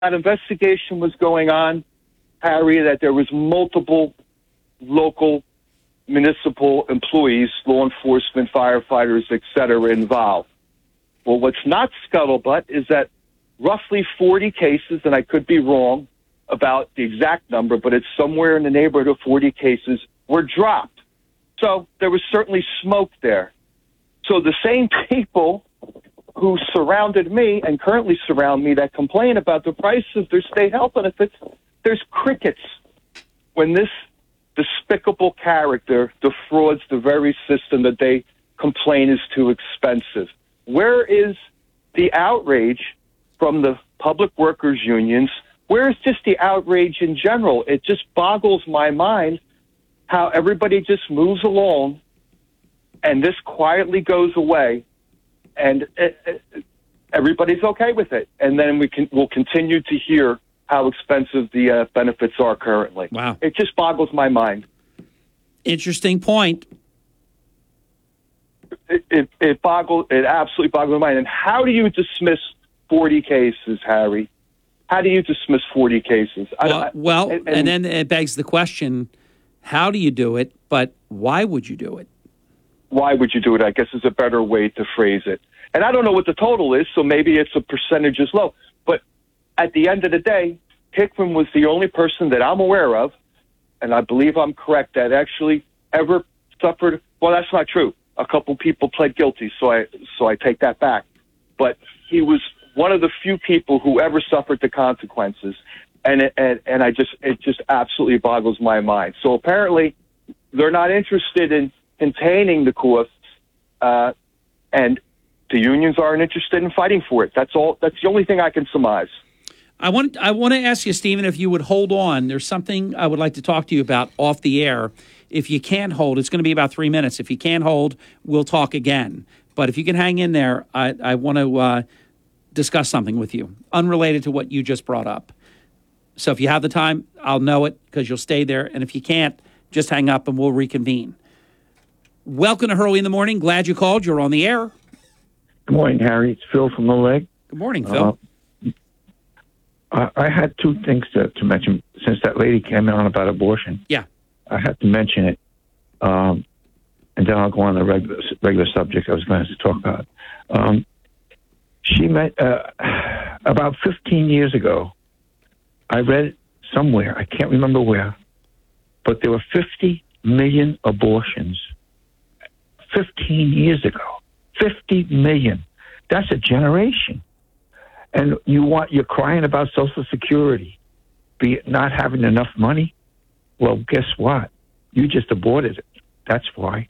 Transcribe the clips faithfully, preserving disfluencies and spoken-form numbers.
that investigation was going on, Harry, that there was multiple local municipal employees, law enforcement, firefighters, et cetera, involved. Well, what's not scuttlebutt is that roughly forty cases, and I could be wrong about the exact number, but it's somewhere in the neighborhood of forty cases, were dropped. So there was certainly smoke there. So the same people who surrounded me and currently surround me that complain about the price of their state health benefits, there's crickets when this despicable character defrauds the very system that they complain is too expensive. Where is the outrage from the public workers unions? Where is just the outrage in general? It just boggles my mind how everybody just moves along and this quietly goes away, and it, it, everybody's okay with it. And then we can we'll continue to hear how expensive the uh, benefits are currently. Wow. It just boggles my mind. Interesting point. It, it, it boggles, it absolutely boggles my mind. And how do you dismiss forty cases, Harry? How do you dismiss forty cases? Well, I, well and, and then it begs the question, how do you do it, but why would you do it? Why would you do it, I guess, is a better way to phrase it. And I don't know what the total is, so maybe it's a percentage is low. But at the end of the day, Hickman was the only person that I'm aware of, and I believe I'm correct, that actually ever suffered. Well, that's not true. A couple people pled guilty, so I so I take that back. But he was one of the few people who ever suffered the consequences, and it, and and I just it just absolutely boggles my mind. So apparently, they're not interested in containing the costs, uh, and the unions aren't interested in fighting for it. That's all. That's the only thing I can surmise. I want I want to ask you, Stephen, if you would hold on. There's something I would like to talk to you about off the air. If you can't hold, it's going to be about three minutes. If you can't hold, we'll talk again. But if you can hang in there, I, I want to uh, discuss something with you, unrelated to what you just brought up. So if you have the time, I'll know it because you'll stay there. And if you can't, just hang up and we'll reconvene. Welcome to Hurley in the Morning. Glad you called. You're on the air. Good morning, Harry. It's Phil from Little Egg. Good morning, Phil. Uh, I, I had two things to, to mention since that lady came in on about abortion. Yeah. I had to mention it, um, and then I'll go on the regular regular subject I was going to talk about. Um, she met uh, about fifteen years ago. I read somewhere, I can't remember where, but there were fifty million abortions fifteen years ago. fifty million. That's a generation. And you want you're crying about Social Security, be it not having enough money. Well, guess what? You just aborted it. That's why.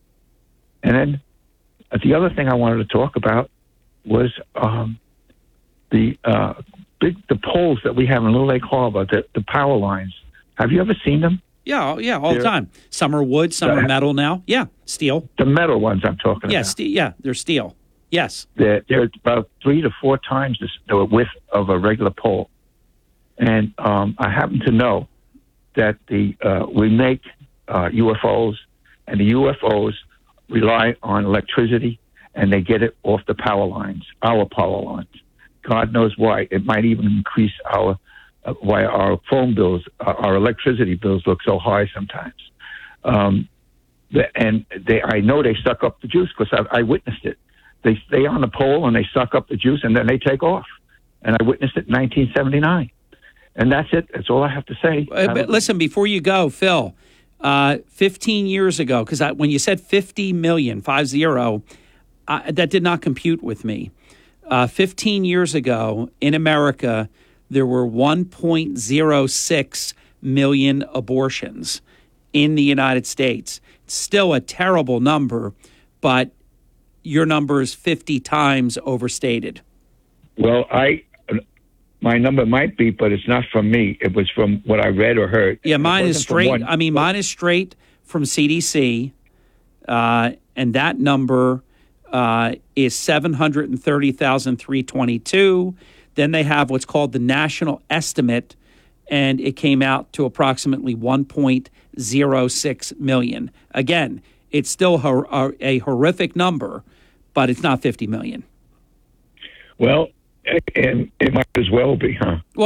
And then uh, the other thing I wanted to talk about was um, the uh, big the poles that we have in Little Lake Harbor, the, the power lines. Have you ever seen them? Yeah, yeah, all They're, the time. Some are wood, some are metal now. Yeah, steel. The metal ones I'm talking yeah, about. Ste- yeah, they're steel. Yes. They're, they're about three to four times the width of a regular pole. And um, I happen to know that the uh, we make uh, U F Os, and the U F Os rely on electricity, and they get it off the power lines, our power lines. God knows why. It might even increase our uh, why our phone bills, uh, our electricity bills look so high sometimes. Um, the, and they, I know they suck up the juice because I, I witnessed it. They stay on the pole and they suck up the juice, and then they take off. And I witnessed it in nineteen seventy-nine. And that's it. That's all I have to say. Uh, but listen, before you go, Phil, uh, fifteen years ago, because when you said fifty million, five zero, uh, that did not compute with me. Uh, fifteen years ago in America, there were one point zero six million abortions in the United States. It's still a terrible number, but your number is fifty times overstated. Well, I... My number might be, but it's not from me. It was from what I read or heard. Yeah, mine is straight. I mean, mine is straight from C D C, uh, and that number uh, is seven hundred thirty thousand three hundred twenty-two. Then they have what's called the national estimate, and it came out to approximately one point zero six million. Again, it's still a, a horrific number, but it's not fifty million. Well, and it might as well be, huh? Well,